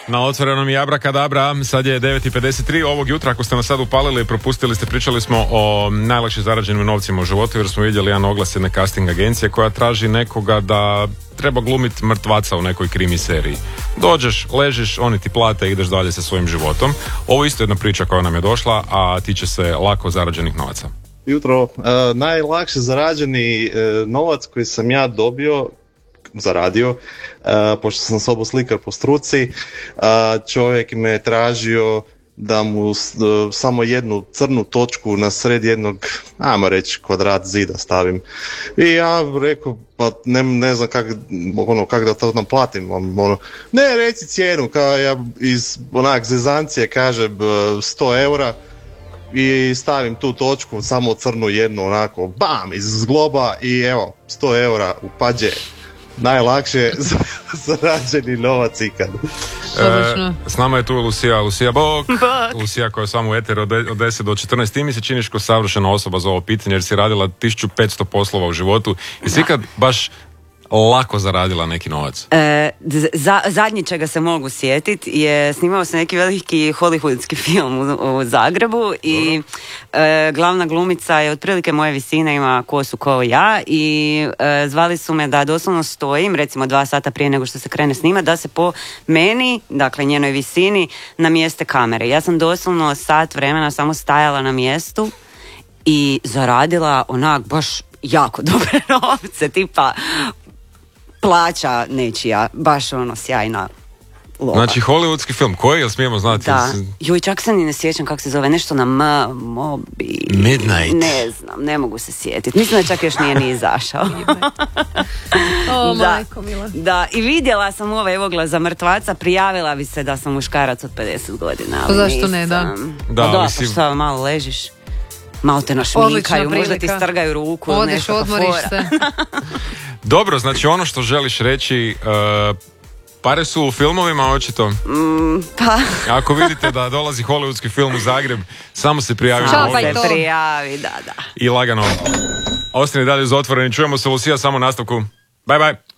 Na Otvorenom je Abrakadabra, sad je 9:53 ovog jutra, ako ste nas sad upalili i propustili ste, pričali smo o najlakše zarađenim novcima u životu, jer smo vidjeli jedan oglas jedne casting agencije koja traži nekoga da treba glumiti mrtvaca u nekoj krimi seriji. Dođeš, ležiš, oni ti plate i ideš dalje sa svojim životom. Ovo je isto jedna priča koja nam je došla, a tiče se lako zarađenih novaca. Jutro, najlakše zarađeni novac koji sam ja zaradio, pošto sam soboslikar po struci, čovjek me je tražio da mu samo jednu crnu točku na sred jednog, ajmo reći, kvadrat zida stavim. I ja rekao, pa ne znam kak da to naplatim. Ne, reci cijenu, kao ja iz zezancije kažem 100 eura i stavim tu točku, samo crnu jednu, onako, bam, iz zgloba i evo, 100 eura u pađe. Najlakše zarađeni novac ikad. S nama je tu Lucija bok. Lucija koja je samo u eteru od 10 do 14. Ti mi se činiš kao savršena osoba za ovo pitanje, jer si radila 1500 poslova u životu i si ikad baš lako zaradila neki novac. Zadnji čega se mogu sjetiti je snimao se neki veliki hollywoodski film u Zagrebu i glavna glumica je otprilike moje visine, ima kosu kao ja i zvali su me da doslovno stojim, recimo 2 sata prije nego što se krene snima, da se po meni, dakle njenoj visini, namjeste kamere. Ja sam doslovno sat vremena samo stajala na mjestu i zaradila onak baš jako dobre novce, tipa plaća nečija, baš sjajna lova. Znači, hollywoodski film, koji, jel smijemo znati? Da, joj, čak se ni ne sjećam kako se zove, nešto na Mobi... Midnight. Ne znam, ne mogu se sjetiti. Mislim da čak još nije ni izašao. Majko mila. Da, i vidjela sam oglas za mrtvaca, prijavila bi se da sam muškarac od 50 godina. Pa zašto ne, da? Da, pa šta, malo ležiš, malo te našminkaju, možda ti strgaju ruku. Odeš, odmoriš se. Dobro, znači ono što želiš reći, pare su u filmovima očito. Pa. Ako vidite da dolazi hollywoodski film u Zagreb, samo se prijavi. Prijavi, da. I lagano. Ostani dalje uz Otvoreni, čujemo se, Lucija, samo u nastavku. Bye bye.